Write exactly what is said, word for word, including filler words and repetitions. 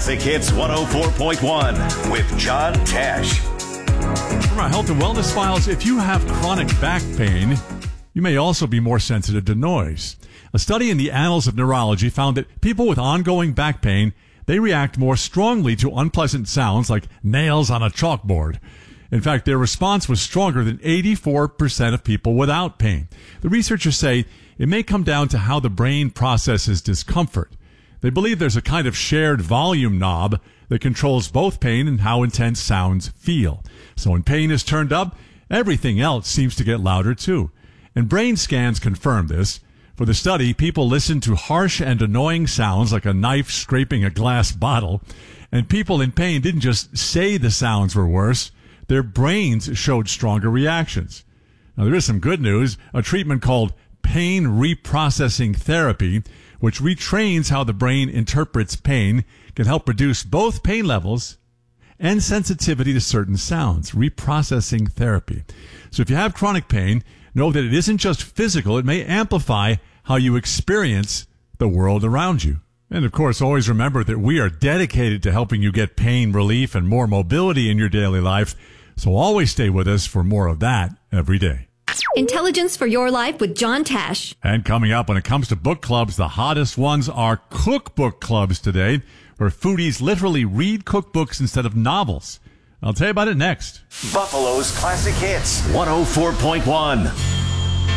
Classic Hits one oh four point one with John Tesh. From our health and wellness files, if you have chronic back pain, you may also be more sensitive to noise. A study in the Annals of Neurology found that people with ongoing back pain, they react more strongly to unpleasant sounds like nails on a chalkboard. In fact, their response was stronger than eighty-four percent of people without pain. The researchers say it may come down to how the brain processes discomfort. They believe there's a kind of shared volume knob that controls both pain and how intense sounds feel. So when pain is turned up, everything else seems to get louder too. And brain scans confirm this. For the study, people listened to harsh and annoying sounds like a knife scraping a glass bottle. And people in pain didn't just say the sounds were worse. Their brains showed stronger reactions. Now, there is some good news. A treatment called pain reprocessing therapy, which retrains how the brain interprets pain, can help reduce both pain levels and sensitivity to certain sounds. Reprocessing therapy. So if you have chronic pain, know that it isn't just physical. It may amplify how you experience the world around you. And of course, always remember that we are dedicated to helping you get pain relief and more mobility in your daily life. So always stay with us for more of that every day. Intelligence for Your Life with John Tesh. And coming up, when it comes to book clubs, the hottest ones are cookbook clubs today, where foodies literally read cookbooks instead of novels. I'll tell you about it next. Buffalo's Classic Hits one oh four point one.